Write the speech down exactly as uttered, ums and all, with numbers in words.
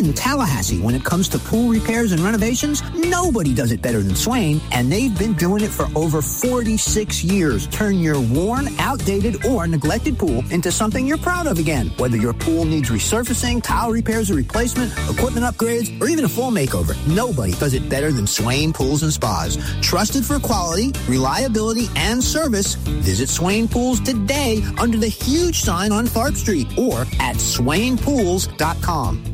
in Tallahassee, when it comes to pool repairs and renovations, nobody does it better than Swain, and they've been doing it for over forty-six years. Turn your worn, outdated, or neglected pool into something you're proud of again. Whether your pool needs resurfacing, tile repairs or replacement, equipment upgrades, or even a full makeover, nobody does it better than Swain Pools and Spas. Trusted for quality, reliability, and service, visit Swain Pools today under the huge sign on Tharp Street or at swain pools dot com.